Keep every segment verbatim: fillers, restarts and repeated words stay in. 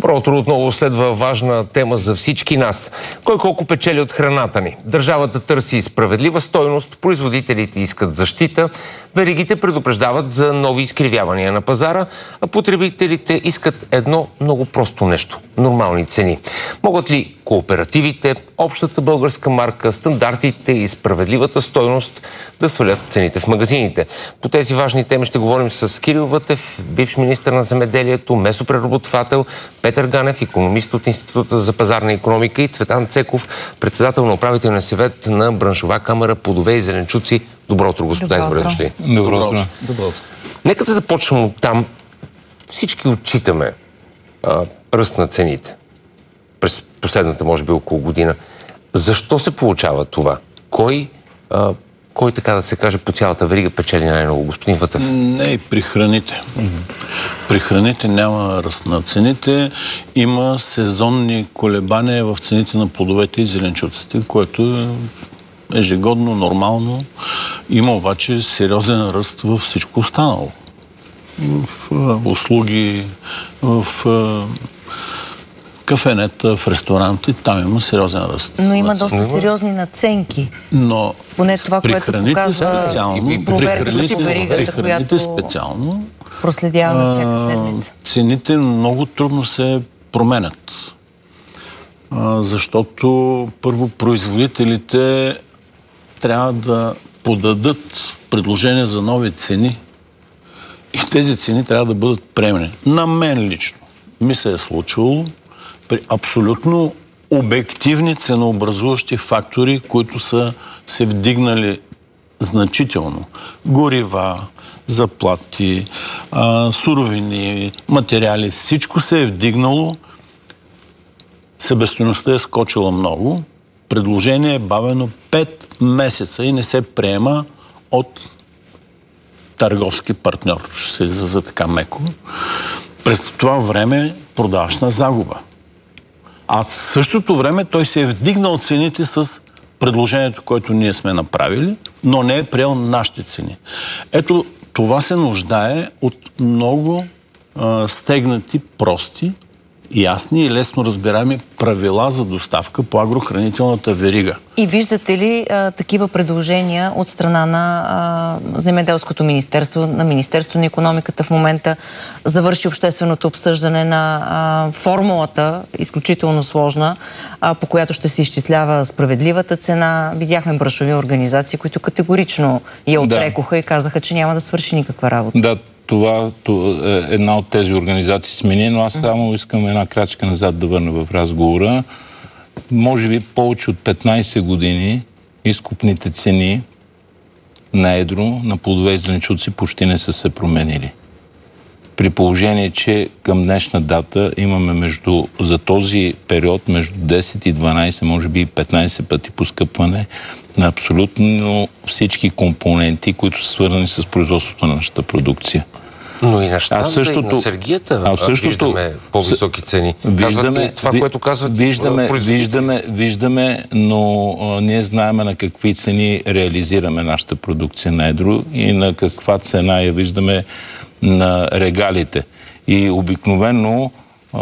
Добро утро, отново следва важна тема за всички нас. Кой колко печели от храната ни? Държавата търси справедлива стойност, производителите искат защита, веригите предупреждават за нови изкривявания на пазара, а потребителите искат едно много просто нещо – нормални цени. Могат ли кооперативите, общата българска марка, стандартите и справедливата стойност да свалят цените в магазините? По тези важни теми ще говорим с Кирил Вътев, бивш министър на земеделието, месопреработвател, Петър Ганев, икономист от Института за пазарна икономика, и Цветан Цеков, председател на управителния съвет на браншова камара плодове и зеленчуци. Добро утро, господа. Добро дошли. Добро утро. Добро утро. Нека да започнем от там. Всички отчитаме а, ръст на цените през последната, може би, около година. Защо се получава това? Кой, а, кой така да се каже, по цялата верига печели най-много, господин Вътев? Не и при храните. При храните няма ръст на цените. Има сезонни колебания в цените на плодовете и зеленчуците, което е ежегодно, нормално. Има обаче сериозен ръст във всичко останало. В а, услуги, в а, кафенета, в ресторанти, там има сериозен ръст. Но има доста сериозни наценки. Но поне това, при което показва проверката по веригата, която специално проследяваме всяка седмица. Цените много трудно се променят. А, защото първо производителите трябва да подадат предложения за нови цени и тези цени трябва да бъдат приемани. На мен лично ми се е случвало при абсолютно обективни ценообразуващи фактори, които са се вдигнали значително. Горива, заплати, а, суровини, материали, всичко се е вдигнало. Себестойността е скочила много. Предложение е бавено пет месеца и не се приема от търговски партньор, ще се изразя така меко. През това време продаваш на загуба. А в същото време той се е вдигнал цените с предложението, което ние сме направили, но не е приел нашите цени. Ето, това се нуждае от много а, стегнати, прости, ясни и лесно разбираеми правила за доставка по агрохранителната верига. И виждате ли а, такива предложения от страна на а, Земеделското министерство, на Министерство на икономиката в момента? Завърши общественото обсъждане на а, формулата, изключително сложна, а, по която ще се изчислява справедливата цена. Видяхме браншови организации, които категорично я отрекоха да. И казаха, че няма да свърши никаква работа. Да. Това, това е една от тези организации смени, но аз само искам една крачка назад да върна в разговора. Може би повече от петнайсет години изкупните цени на едро, на плодове и зеленчуци почти не са се променили. При положение, че към днешна дата имаме между, за този период между десет и дванайсет, може би и петнайсет пъти поскъпване на абсолютно всички компоненти, които са свързани с производството на нашата продукция. Но и на щанда, и на сергията а същото, виждаме по-високи цени. Виждаме това, ви, което казват виждаме, виждаме, виждаме, но а, ние знаем на какви цени реализираме нашата продукция на едро и на каква цена я виждаме на регалите. И обикновено а,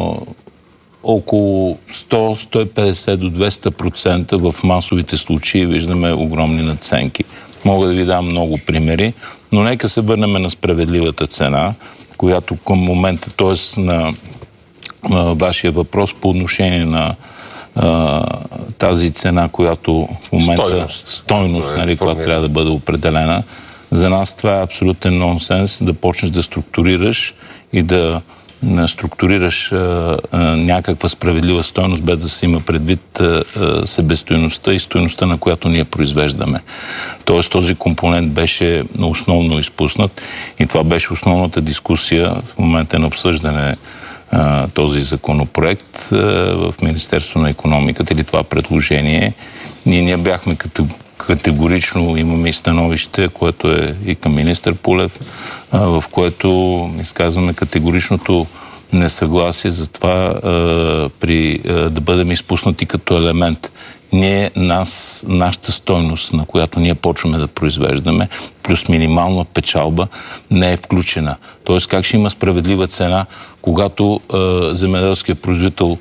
около сто до сто и петдесет до двеста процента в масовите случаи виждаме огромни надценки. Мога да ви дам много примери, но нека се върнем на справедливата цена, която към момента, т.е. на а, вашия въпрос по отношение на а, тази цена, която в момента стойност, стойност нали, която трябва да бъде определена. За нас това е абсолютен нонсенс да почнеш да структурираш и да структурираш а, а, някаква справедлива стойност, без да се има предвид а, а, себестойността и стойността, на която ние произвеждаме. Тоест този компонент беше основно изпуснат и това беше основната дискусия в момента на обсъждане а, този законопроект а, в Министерство на икономиката или това предложение. И ние бяхме като категорично, имаме и становище, което е и към министър Пулев, в което изказваме категоричното несъгласие за това при, да бъдем изпуснати като елемент. ние, нас, нашата стойност, на която ние почваме да произвеждаме, плюс минимална печалба, не е включена. Тоест, как ще има справедлива цена, когато е, земеделският производител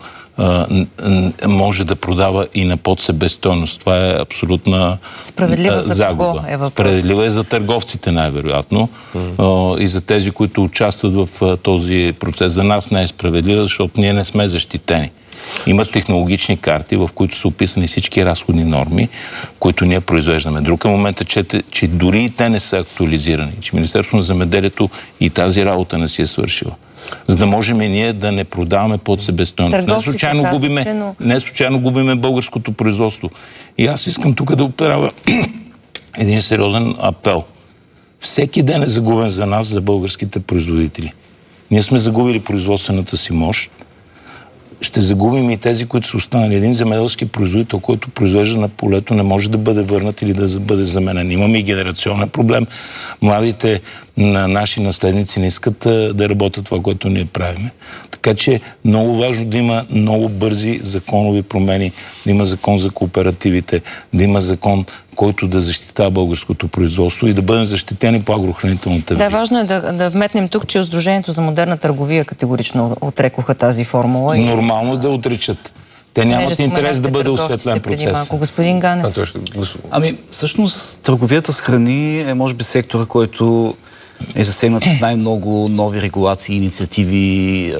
е, може да продава и на под себестойност. Това е абсолютна справедлива за загуба. кого е въпрос? Справедлива е за търговците най-вероятно mm. е, и за тези, които участват в е, този процес. За нас не е справедлива, защото ние не сме защитени. Има технологични карти, в които са описани всички разходни норми, които ние произвеждаме. Друг е момента, че, че дори и те не са актуализирани, че Министерството на земеделието и тази работа не си е свършила. За да можем и ние да не продаваме под себестойност. Не случайно, губиме, но... не случайно губиме българското производство. И аз искам тук да отправя един сериозен апел. Всеки ден е загубен за нас, за българските производители. Ние сме загубили производствената си мощ. Ще загубим и тези, които са останали. Един земеделски производител, който произвежда на полето, не може да бъде върнат или да бъде заменен. Имаме и генерационен проблем. Младите на наши наследници не искат да работят това, което ние правиме. Така че много важно да има много бързи законови промени, да има закон за кооперативите, да има закон, който да защитава българското производство и да бъдем защитени по агрохранителната верига. Да, важно е да, да вметнем тук, че Сдружението за модерна търговия категорично отрекоха тази формула. И... Нормално да отричат. Те нямат интерес да бъде осветлен процес. Малко. Господин Ганев. А, ще... Ами, всъщност, търговията с храни е, може би, сектора, който е засегнат от най-много нови регулации, инициативи,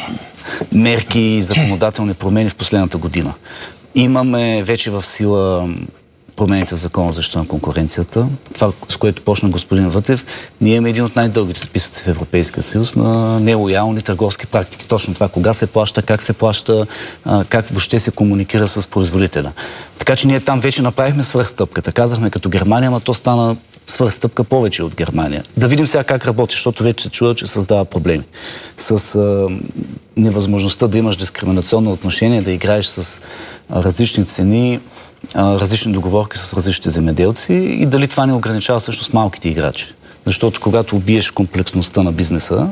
мерки и законодателни промени в последната година. Имаме вече в сила промените в Закона за защита на конкуренцията. Това, с което почна господин Вътев, ние имаме един от най-дългите списъци в Европейския съюз на нелоялни търговски практики. Точно това, кога се плаща, как се плаща, как въобще се комуникира с производителя. Така че ние там вече направихме свръхстъпката. Казахме като Германия, ама то стана свръхстъпка повече от Германия. Да видим сега как работи, защото вече се чува, че създава проблеми. С а, невъзможността да имаш дискриминационно отношение, да играеш с а, различни цени, различни договорки с различните земеделци и дали това не ограничава всъщност малките играчи. Защото когато убиеш комплексността на бизнеса,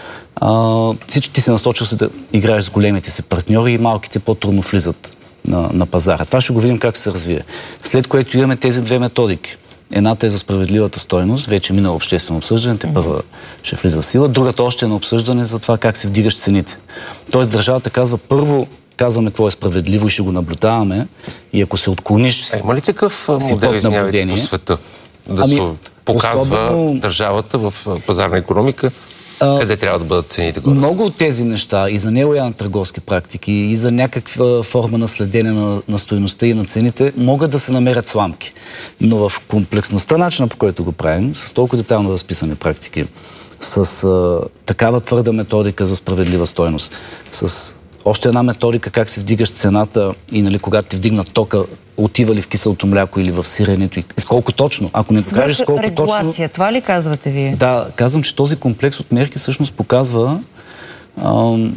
всички ти се насочил си да играеш с големите си партньори и малките по-трудно влизат на, на пазара. Това ще го видим как се развие. След което имаме тези две методики. Едната е за справедливата стойност, вече мина обществено обсъждане, те първа ще влиза в сила. Другата още е на обсъждане за това как се вдигаш цените. Тоест държавата казва първо казваме какво е справедливо и ще го наблюдаваме. И ако се отклониш... А има ли такъв модел, извинявайте, по света? Да ами, се показва особено... държавата в пазарна икономика, а, къде трябва да бъдат цените горе? Много от тези неща и за нелоялни търговски практики, и за някаква форма на следене на, на стойността и на цените, могат да се намерят сламки. Но в комплексността, начина по който го правим, с толкова детайлно разписани практики, с а, такава твърда методика за справедлива стойност, с още една методика как се вдигаш цената и нали, когато ти вдигнат тока, отива ли в киселото мляко или в сиренето и колко точно. Ако не докажеш колко регулация, точно... това ли казвате вие? Да, казвам, че този комплекс от мерки всъщност показва ам,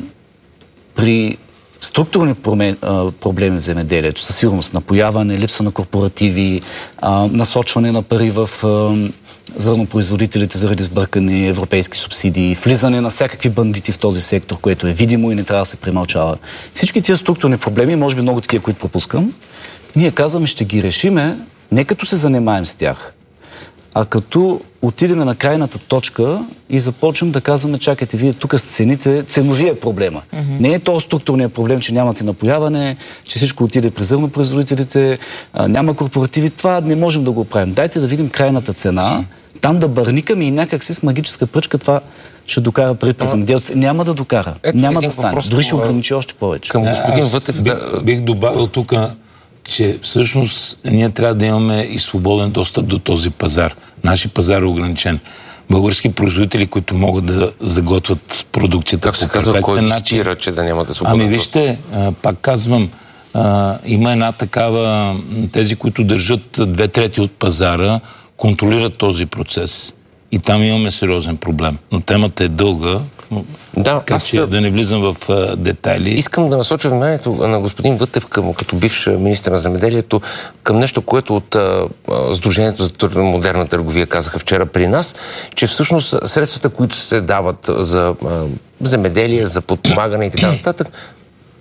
при структурни промен, а, проблеми в земеделието, със сигурност напояване, липса на корпоративи, а, насочване на пари в а, зърнопроизводителите заради сбъркани европейски субсидии, влизане на всякакви бандити в този сектор, което е видимо и не трябва да се премълчава. Всички тия структурни проблеми, може би много такива, които пропускам, ние казваме, ще ги решиме не като се занимаем с тях, а като отидем на крайната точка и започнем да казваме, чакайте, вие тук с цените, ценовия проблема. Mm-hmm. Не е то структурният проблем, че нямате напояване, че всичко отиде при зърнопроизводителите, няма корпоративи. Това не можем да го правим. Дайте да видим крайната цена, там да бърникаме и някак си с магическа пръчка това ще докара пари при земеделците. Няма да докара. Ето, няма да стане. Дори ще ограничи още повече. Към господин Вътев, бих, бих добавил тук, че всъщност ние трябва да имаме и свободен достъп до този пазар. Нашия пазар е ограничен. Български производители, които могат да заготвят продукцията как се по казва, кой стира, че да няма да свободен Ами вижте, а, пак казвам, а, има една такава, тези, които държат две трети от пазара, контролират този процес. И там имаме сериозен проблем. Но темата е дълга, но да, така аз... че да не влизам в а, детайли. Искам да насоча вниманието на господин Вътев към, като бивш министър на земеделието към нещо, което от а, Сдружението за модерна търговия казаха вчера при нас, че всъщност средствата, които се дават за а, земеделие, за подпомагане и така нататък,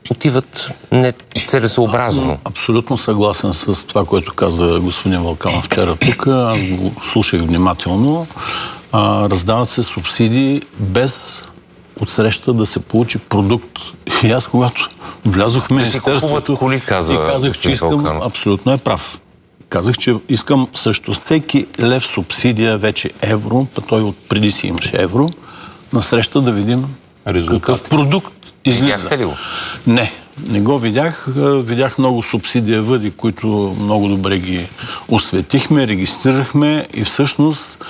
отиват нецелесообразно. Аз съм абсолютно съгласен с това, което каза господин Вълканов вчера тук. Аз го слушах внимателно. А, раздават се субсидии без отсреща да се получи продукт. И аз, когато влязох в министерството коли, каза, и казах, че искам, Вълканов. абсолютно е прав. Казах, че искам също всеки лев субсидия, вече евро, па той от преди си имаше евро, насреща да видим Резултат. какъв продукт излиза. Видяхте ли го? Не, не го видях. Видях много субсидия въди, които много добре ги осветихме, регистрирахме и всъщност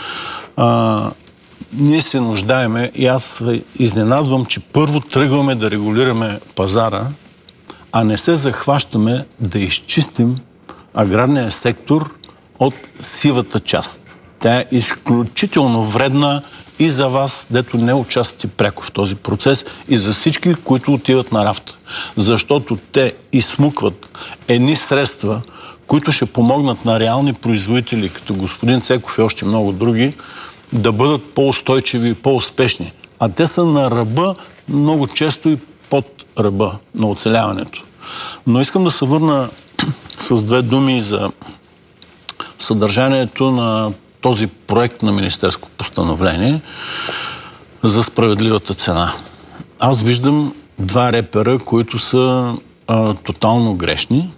а, ние се нуждаеме и аз изненадвам, че първо тръгваме да регулираме пазара, а не се захващаме да изчистим аграрния сектор от сивата част. Тя е изключително вредна и за вас, дето не участвате пряко в този процес, и за всички, които отиват на рафта. Защото те изсмукват едни средства, които ще помогнат на реални производители, като господин Цеков и още много други, да бъдат по-устойчиви и по-успешни. А те са на ръба, много често и под ръба на оцеляването. Но искам да се върна с две думи за съдържанието на този проект на министерско постановление за справедливата цена. Аз виждам два репера, които са а, тотално грешни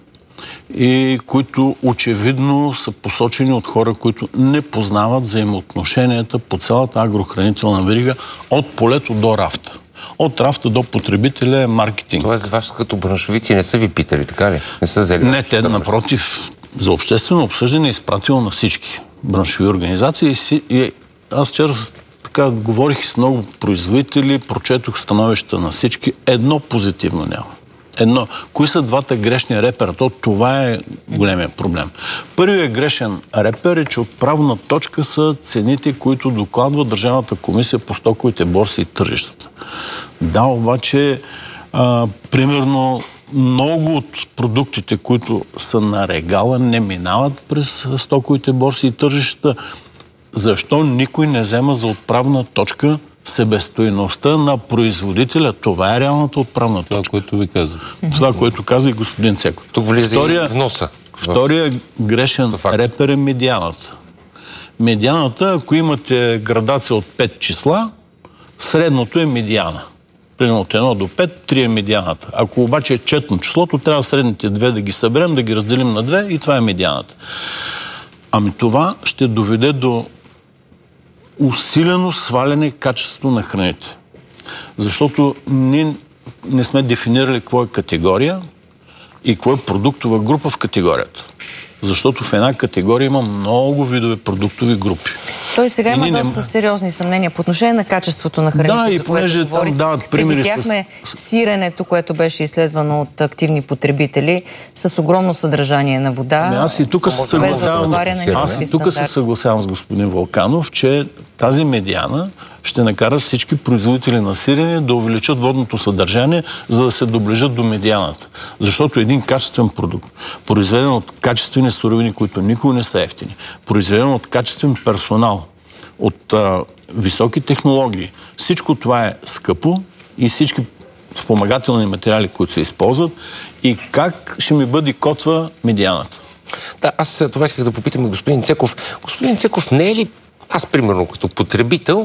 и които очевидно са посочени от хора, които не познават взаимоотношенията по цялата агрохранителна верига от полето до рафта. От рафта до потребителя е маркетинг. Тоест, вас като браншовици не са ви питали, така ли? Не са взели? Не, те напротив, за обществено обсъждане е изпратило на всички браншови организации. И, си, и аз вчера така говорих с много производители, прочетох становища на всички. Едно позитивно няма. Едно. Кои са двата грешни репера? То това е големия проблем. Първият грешен репер е, че отправна точка са цените, които докладва Държавната комисия по стоковите борси и тържищата. Да, обаче, а, примерно, много от продуктите, които са на регала, не минават през стоковите борси и тържищата. Защо никой не взема за отправна точка себестойността на производителя? Това е реалната отправна точка. Това, което ви казах. Това, което каза и господин Цеков. Тук влиза Втория, и вноса. Втория грешен репер е медианата. Медианата, ако имате градация от пет числа, средното е медиана. Примерно от едно до пет, три е медианата. Ако обаче е четно числото, трябва средните две да ги съберем, да ги разделим на две и това е медианата. Ами това ще доведе до усилено сваляне качеството на храните. Защото ние не сме дефинирали какво е категория и какво е продуктова група в категорията. Защото в една категория има много видове продуктови групи. Той сега има не... доста сериозни съмнения по отношение на качеството на храните, да, за което говорите. Дават примери. Видяхме с... сиренето, което беше изследвано от активни потребители, с огромно съдържание на вода. Ами аз и тук се съгласявам, аз и тук се съгласявам с господин Вълканов, че тази медиана ще накара всички производители на сирене да увеличат водното съдържание, за да се доближат до медианата. Защото един качествен продукт, произведен от качествени суровини, които никога не са ефтини, произведен от качествен персонал, от а, високи технологии, всичко това е скъпо и всички спомагателни материали, които се използват, и как ще ми бъде котва медианата. Да, аз това исках да попитам господин Цеков. Господин Цеков, не е ли аз, примерно, като потребител,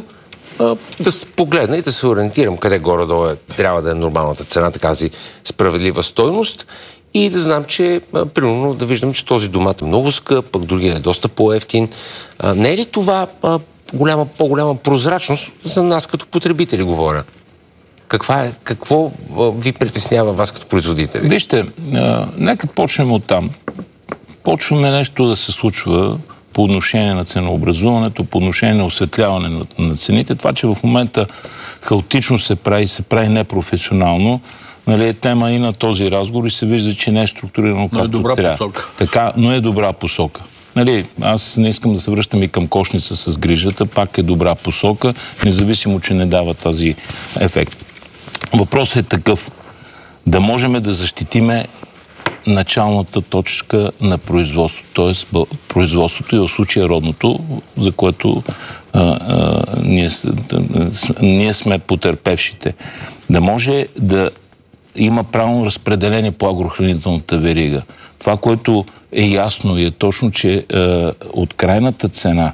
да се погледна и да се ориентирам къде горе-долу е, трябва да е нормалната цена, така си справедлива стойност, и да знам, че, а, примерно, да виждам, че този домат е много скъп, пък другия е доста по-ефтин. А, не е ли това а, голяма, по-голяма прозрачност за нас като потребители, говоря? Каква е, какво а, ви притеснява вас като производители? Вижте, а, нека почнем от там. Почваме нещо да се случва по отношение на ценообразуването, по отношение на осветляване на, на цените. Това, че в момента хаотично се прави, се прави непрофесионално, нали, е тема и на този разговор и се вижда, че не е структурирано както но е добра трябва. Посока. Така, но е добра посока. Нали, аз не искам да се връщам и към кошница с грижата, пак е добра посока, независимо, че не дава тази ефект. Въпросът е такъв. Да можем да защитиме началната точка на производството, т.е. производството и в случая родното, за което а, а, ние, а, ние сме потерпевшите. Да може да има правилно разпределение по агрохранителната верига. Това, което е ясно и е точно, че е, от крайната цена,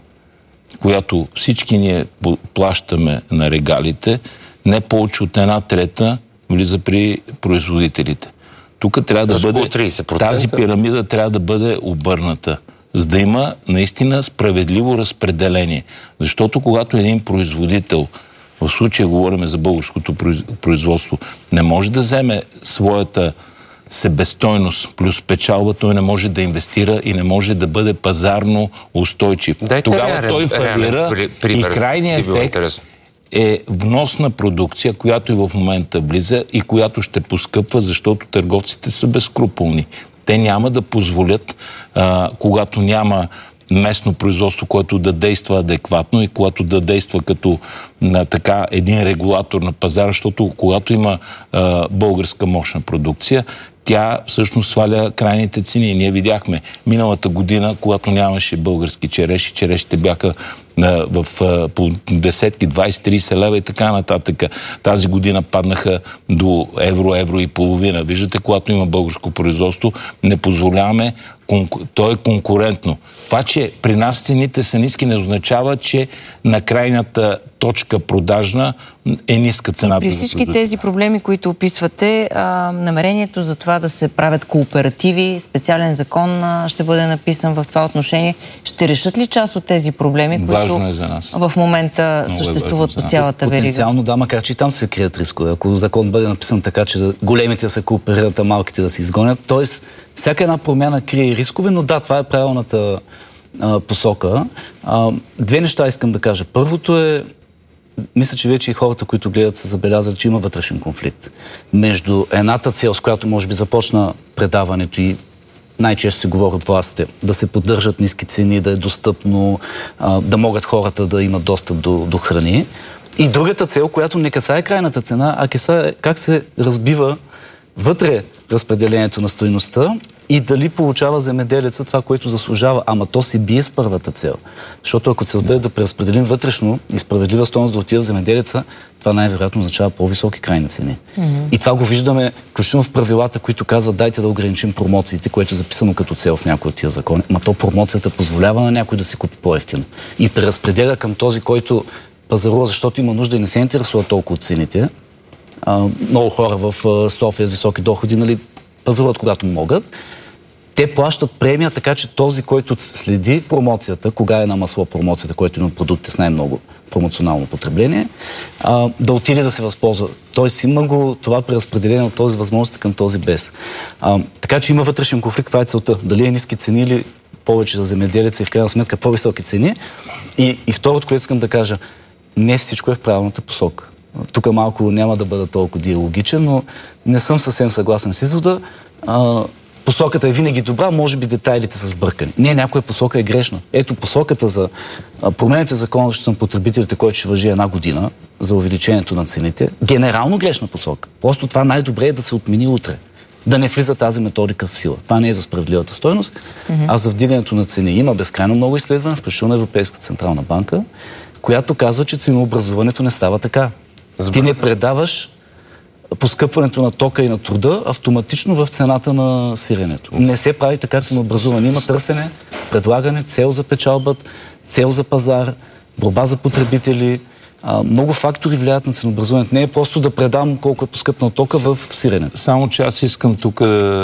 която всички ние плащаме на регалите, не повече от една трета влиза при производителите. Тук трябва да бъде, тридесет процента. Тази пирамида трябва да бъде обърната, за да има наистина справедливо разпределение. Защото когато един производител, в случая говорим за българското производство, не може да вземе своята себестойност плюс печалба, той не може да инвестира и не може да бъде пазарно устойчив. Дайте Тогава реален, той фалира и крайният ефект е вносна продукция, която и в момента влиза и която ще поскъпва, защото търговците са безскрупулни. Те няма да позволят, а, когато няма местно производство, което да действа адекватно и което да действа като на, така един регулатор на пазара, защото когато има а, българска мощна продукция, тя всъщност сваля крайните цени. Ние видяхме миналата година, когато нямаше български череши, черешите бяха а, в а, по десетки, двайсет, трийсет лева и така нататък. Тази година паднаха до евро, евро и половина. Виждате, когато има българско производство, не позволяваме, то е конкурентно. Това, че при нас цените са ниски, не означава, че на крайната точка продажна е ниска цената. При всички тези проблеми, които описвате, а, намерението за това да се правят кооперативи, специален закон а, ще бъде написан в това отношение. Ще решат ли част от тези проблеми, които е за нас. в момента много съществуват по цялата верига? Потенциално да, макар че и там се крият рискове. Ако закон бъде написан така, че големите да се кооперират, а малките да се изгонят, т.е. всяка една промяна крие рискове, но да, това е правилната а, посока. А, две неща искам да кажа. Първото е, мисля, че вече и хората, които гледат, са забелязали, че има вътрешен конфликт между едната цел, с която може би започна предаването и най-често се говори от властите, да се поддържат ниски цени, да е достъпно, а, да могат хората да имат достъп до, до храни. И другата цел, която не касае крайната цена, а касае как се разбива вътре разпределението на стойността и дали получава земеделеца това, което заслужава. Ама то се бие с първата цел. Защото ако целта е да преразпределим вътрешно и справедлива стойност да отива в земеделеца, това най-вероятно означава по-високи крайни цени. Mm-hmm. И това го виждаме включително в правилата, които казват дайте да ограничим промоциите, което е записано като цел в някои от тия закони. Ма то промоцията позволява на някой да се купи по-евтино. И преразпределя към този, който пазарува, защото има нужда и не се интересува толкова от цените. А, много хора в София с високи доходи, нали, пазаруват когато могат. Те плащат премия, така че този, който следи промоцията, кога е на масло промоцията, който има продукти с най-много промоционално потребление, а, да отиде да се възползва. Тоест има го това преразпределение от този възможности към този без. А, така че има вътрешен конфликт, това е целта. Дали е ниски цени или повече за земеделица и в крайна сметка по-високи цени. И, и второто, което искам да кажа, не всичко е в правилната посока. Тук малко няма да бъда толкова диалогичен, но не съм съвсем съгласен с извода. А, посоката е винаги добра, може би детайлите са сбъркани. Не, някоя посока е грешна. Ето посоката за промените закона за защита на потребителите, който ще важи една година за увеличението на цените, генерално грешна посока. Просто това най-добре е да се отмени утре. Да не влиза тази методика в сила. Това не е за справедливата стойност, mm-hmm. а за вдигането на цени. Има безкрайно много изследвания, включително Европейска централна банка, която казва, че ценообразуването не става така. Забърка. Ти не предаваш поскъпването на тока и на труда автоматично в цената на сиренето. Не се прави така ценообразуване. Има търсене, предлагане, цел за печалбът, цел за пазар, борба за потребители. А, много фактори влияят на ценообразуването. Не е просто да предам колко е поскъпна тока в сиренето. Само че аз искам тук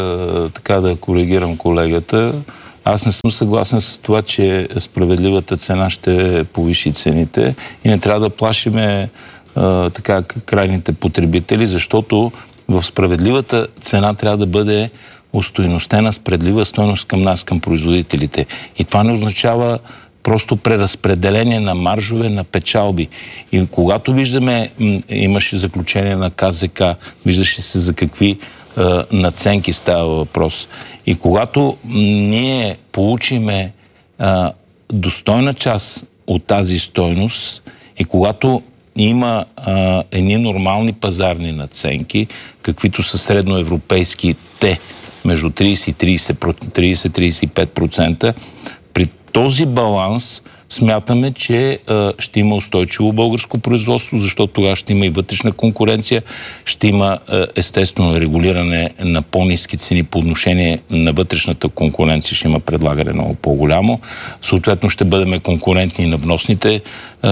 така да коригирам колегата. Аз не съм съгласен с това, че справедливата цена ще повиши цените и не трябва да плашиме а, така крайните потребители, защото в справедливата цена трябва да бъде устойностена справедлива стойност към нас, към производителите. И това не означава просто преразпределение на маржове, на печалби. И когато виждаме, имаше заключение на КЗК, виждаше се за какви а, надценки става въпрос. И когато ние получиме а, достойна част от тази стойност и когато има а, едни нормални пазарни надценки, каквито са средноевропейските, между трийсет и трийсет, трийсет до трийсет и пет процента, при този баланс смятаме, че а, ще има устойчиво българско производство, защото тогава ще има и вътрешна конкуренция, ще има а, естествено регулиране на по-ниски цени по отношение на вътрешната конкуренция, ще има предлагане много по-голямо. Съответно ще бъдем конкурентни на вносните а,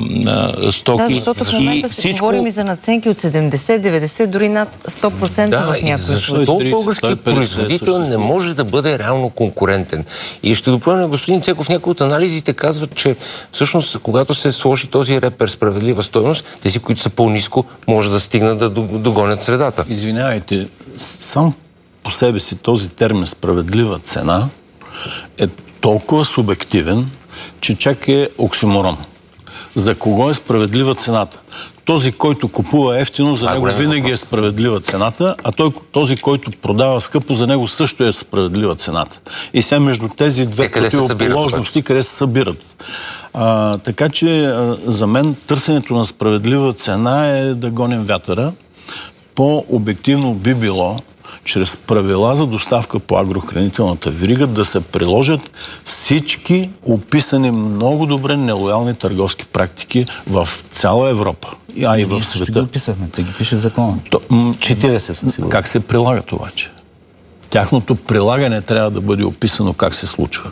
а, стоки. Да, защото в момента си всичко... говорим и за наценки от седемдесет, деветдесет, дори над сто процента да, в някои случаи. Защо българският производител не може да бъде реално конкурентен? И ще допълня, господин Цеков, някои от анализите казват, че всъщност, когато се сложи този репер справедлива стойност, тези, които са по-ниско, може да стигнат да догонят средата. Извинявайте, сам по себе си този термин справедлива цена е толкова субективен, че чак е оксиморон. За кого е справедлива цената? Този, който купува ефтино, за него винаги е справедлива цената, а той, този, който продава скъпо, за него също е справедлива цената. И сега между тези две противоположности, къде се събират. А, така че а, за мен търсенето на справедлива цена е да гоним вятъра. По-обективно би било чрез правила за доставка по агрохранителната верига да се приложат всички описани много добре нелоялни търговски практики в цяла Европа, а и в света. Ще ги описахме, те ги пише в закона. четиридесет съм сигурен. Как се прилагат обаче? Тяхното прилагане трябва да бъде описано как се случва.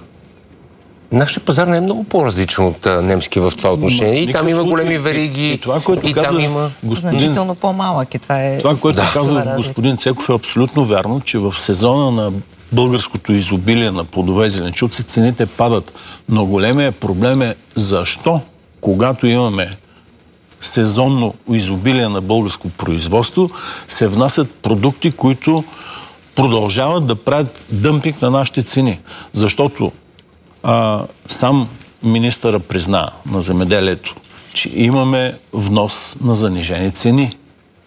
Нашия пазар не е много по-различен от а, немски в това отношение. И там има случай, големи вериги, и, това, което и каза, там има господин... значително по-малък. И това, е... това, което да. каза господин Цеков, е абсолютно вярно, че в сезона на българското изобилие на плодове и зеленчуци цените падат. Но големият проблем е защо, когато имаме сезонно изобилие на българско производство, се внасят продукти, които продължават да правят дъмпинг на нашите цени. Защото А, сам министъра призна на земеделието, че имаме внос на занижени цени.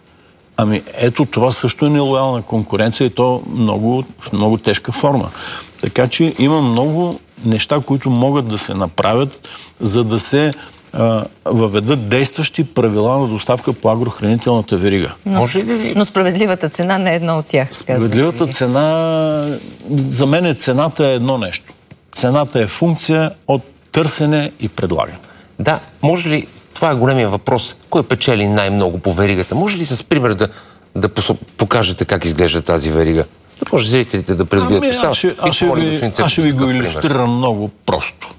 Ами ето това също е нелоялна конкуренция и то много, в много тежка форма. Така че има много неща, които могат да се направят, за да се а, въведат действащи правила на доставка по агрохранителната верига. Но, но справедливата цена не е едно от тях. Справедливата цена, за мен е цената е едно нещо. Цената е функция от търсене и предлагане. Да, може ли, това е големия въпрос, кой печели най-много по веригата? Може ли с пример да, да покажете как изглежда тази верига? Да може зрителите да придобият ами, представа. Аз ще, аз ще, ви, аз ще ви го илюстрирам много просто.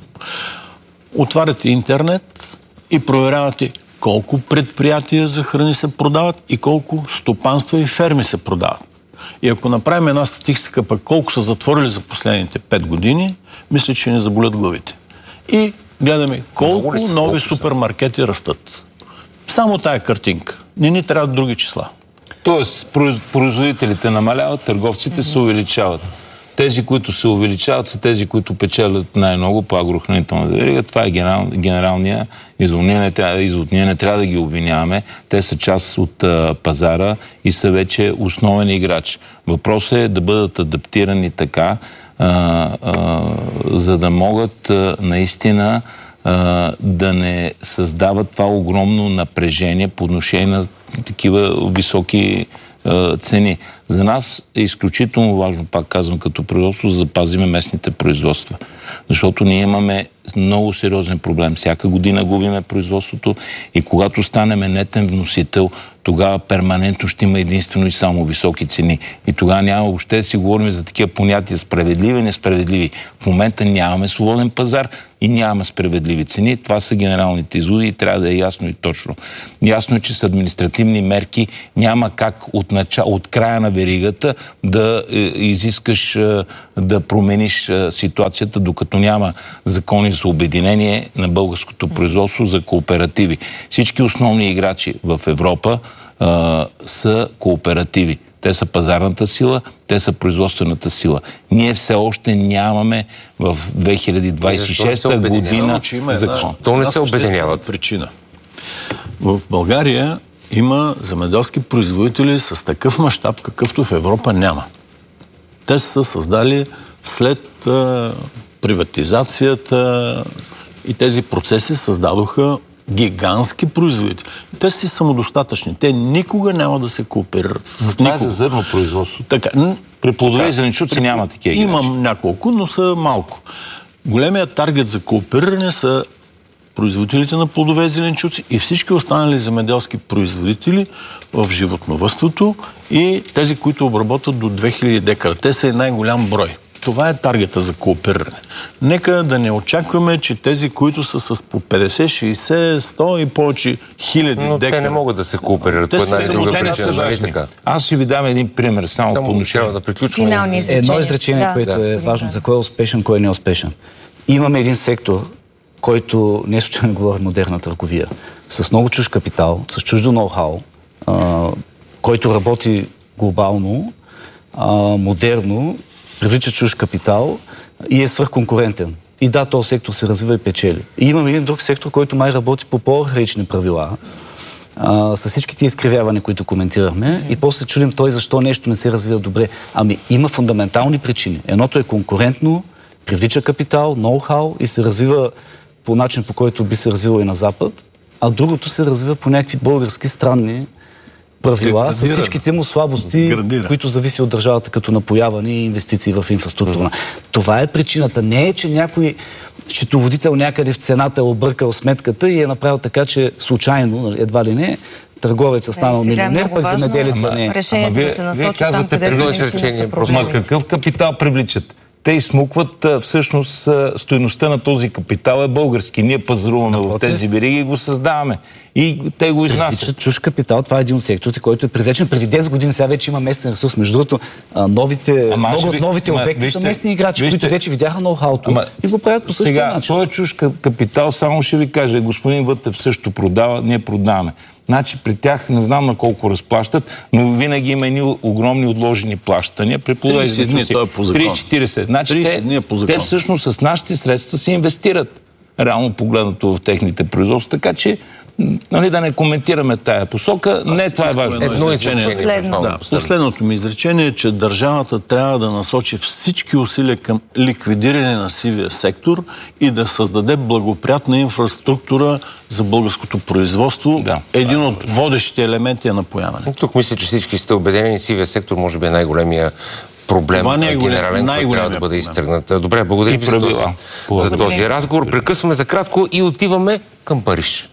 Отваряте интернет и проверявате колко предприятия за храни се продават и колко стопанства и ферми се продават. И ако направим една статистика пък колко са затворили за последните пет години, мисля, че не заболят главите. И гледаме колко нови колко супермаркети растат. Само тая картинка. Не ни трябват други числа. Тоест, производителите намаляват, търговците се увеличават. Тези, които се увеличават, са тези, които печелят най-много по агрохранителната верига. Това е генерал, генералния извод. Ние не, трябва, извод. Ние не трябва да ги обвиняваме. Те са част от а, пазара и са вече основен играч. Въпросът е да бъдат адаптирани така, а, а, за да могат а, наистина а, да не създават това огромно напрежение по отношение на такива високи цени. За нас е изключително важно, пак казвам, като производство, да запазиме местните производства. Защото ние имаме много сериозен проблем. Всяка година губиме производството и когато станем нетен вносител, тогава перманентно ще има единствено и само високи цени. И тогава няма въобще да си говорим за такива понятия справедливи и несправедливи. В момента нямаме свободен пазар и нямаме справедливи цени. Това са генералните изводи и трябва да е ясно и точно. Ясно е, че с административни мерки няма как от, начало, от края на веригата да е, изискаш е, да промениш е, ситуацията, докато няма закони за обединение на българското производство за кооперативи. Всички основни играчи в Европа е, са кооперативи. Те са пазарната сила, те са производствената сила. Ние все още нямаме в две хиляди двадесет и шеста година закон. То не се обединяват. Причина. В България има земеделски производители с такъв мащаб, какъвто в Европа няма. Те са създали след а, приватизацията и тези процеси създадоха гигантски производители. Те са си самодостатъчни. Те никога няма да се кооперират с никого. Това е за зърно производство. Така, при плодове и зеленчуци няма такива. Имам няколко, но са малко. Големият таргет за коопериране са производителите на плодове и зеленчуци и всички останали земеделски производители в животновъдството и тези, които обработват до две хиляди декара. Те са и най-голям брой. Това е таргета за коопериране. Нека да не очакваме, че тези, които са с по петдесет, шейсет, сто и повече хиляди Но декара... те не могат да се кооперират по една или друга причина, нали така? Аз ще ви дам един пример, само, само по отношение. Да приключваме. Финални изречения. Едно изречение, Да, което да, е важно за кой е успешен, кой не е успешен. Имаме един сектор, който не случайно говори модерна търговия, с много чужд капитал, с чуждо ноу-хау, а, който работи глобално, а, модерно, привлича чужд капитал и е свръхконкурентен. И да, този сектор се развива и печели. И имаме един друг сектор, който май работи по по-архаични правила, а, с всички тия изкривявания, които коментирахме, и после се чудим той защо нещо не се развива добре. Ами има фундаментални причини. Едното е конкурентно, привлича капитал, ноу-хау и се развива по начин, по който би се развило и на Запад, а другото се развива по някакви български странни правила, с всичките му слабости, Градира. които зависи от държавата, като напояване и инвестиции в инфраструктура. Mm. Това е причината. Не е, че някой счетоводител някъде в цената е объркал сметката и е направил така, че случайно, едва ли не, търговецът станал милионер, пък земеделеца не е. Решението да се насочи там, където наистина са проблеми. Какъв капитал привличат? Те изсмукват всъщност стойността на този капитал е български. Ние пазаруваме в тези вериги и го създаваме. И те го изнасят. Чуж капитал, това е един от секторите, който е привлечен преди десет години. Сега вече има местен ресурс. Между другото, новите, ама, много от новите ама, обекти вижте, са местни играчи, вижте, които вече видяха ноу-хауто и го правят по същия сега, начин. Той е чуж капитал, само ще ви кажа, господин Вътев също продава, ние продаваме. Значи при тях не знам на колко разплащат, но винаги има едни огромни отложени плащания. При тридесет дни, това е по закон. тридесет-четиридесет. Значи те, е по закон. те всъщност с нашите средства се инвестират. Реално погледнато в техните производства. Така че, нали, да не коментираме тая посока. Не, това е важно. Едно изречение. Последно. Да, последното ми изречение е, че държавата трябва да насочи всички усилия към ликвидиране на сивия сектор и да създаде благоприятна инфраструктура за българското производство. Да. Един от водещите елементи е напояване. Тук мисля, че всички сте убедени, сивия сектор може би е най-големия проблем, е генерален, който трябва да бъде изтръгнат. Добре, благодаря ви за този, за този разговор. Прекъсваме за кратко и отиваме към Париж.